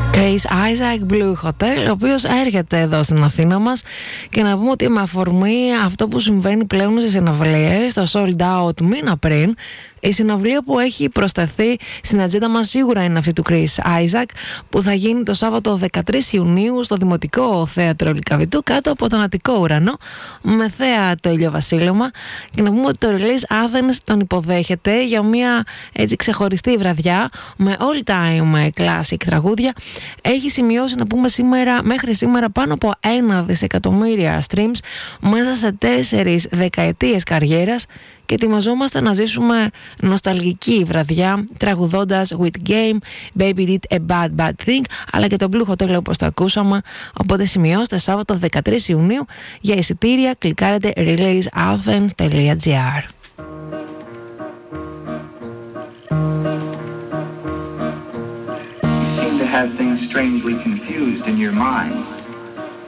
Chris Isaak, Blue Hotel, ο οποίος έρχεται εδώ στην Αθήνα μας, και να πούμε ότι με αφορμή αυτό που συμβαίνει πλέον στις συναυλίες, το sold out μήνα πριν, η συναυλία που έχει προσθεθεί στην ατζέντα μας σίγουρα είναι αυτή του Chris Isaak, που θα γίνει το Σάββατο 13 Ιουνίου στο Δημοτικό Θέατρο Λυκαβητού, κάτω από τον Αττικό ουρανό, με θέα το ηλιοβασίλεμα. Και να πούμε ότι το Release Athens τον υποδέχεται για μια έτσι ξεχωριστή βραδιά με all time classic τραγούδια. Έχει σημειώσει, να πούμε, μέχρι σήμερα πάνω από 1 δισεκατομμύρια streams μέσα σε 4 δεκαετίες καριέρας, και ετοιμαζόμαστε να ζήσουμε νοσταλγική βραδιά τραγουδώντας With Game, Baby Did a Bad Bad Thing, αλλά και το Blue Hotel όπως το ακούσαμε. Οπότε σημειώστε Σάββατο 13 Ιουνίου. Για εισιτήρια κλικάρετε releaseathens.gr. Have things strangely confused in your mind.